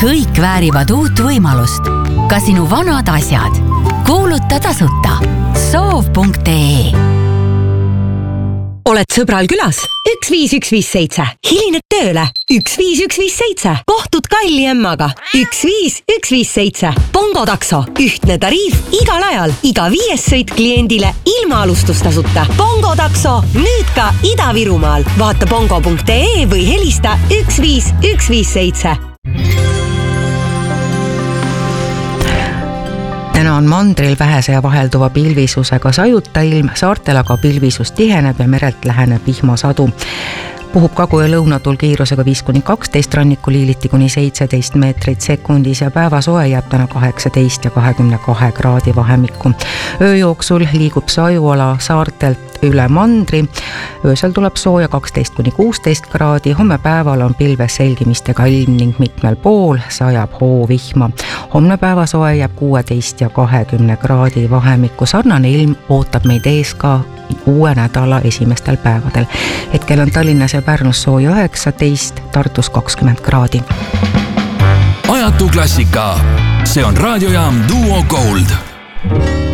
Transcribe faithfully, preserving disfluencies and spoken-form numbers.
kõik väärivad uut võimalust. Ka sinu vanad asjad. Kuuluta tasuta. soov punkt ee. Oled sõbral külas? üks viis üks viis seitse. Hilined tööle? üks viis üks viis seitse. Kohtud kalli emmaga? üks viis üks viis seitse. Bongo takso. Ühtne tariif igal ajal. Iga viies sõit kliendile ilma alustustasuta. Bongo takso. Nüüd ka Ida-Virumaal. Vaata bongo punkt ee või helista üks viis üks viis seitse. Täna on mandril vähese ja vahelduva pilvisusega sajuta ilm, saartel aga pilvisus tiheneb ja merelt läheneb vihmasadu. Puhub kagu- ja lõunatul kiirusega viis kuni kaksteist, rannikuliiliti kuni seitseteist meetrit sekundis ja päevasoe jääb täna kaheksateist ja kahekümne kahe kraadi vahemikku. Öö jooksul liigub sajuala saartelt üle mandri. Öösel tuleb sooja kaksteist kuni kuusteist kraadi, homme päeval on pilves selgimistega ilm ning mitmel pool sajab hoovihma. Homne päevasoe jääb kuueteist ja kahekümne kraadi vahemikku. Sarnane ilm ootab meid ees ka uue nädala esimestel päevadel. Hetkel on Tallinnas ja Pärnus sooja üheksateist, Tartus kakskümmend kraadi. Ajatu klassika. See on raadiojaam Duo Gold.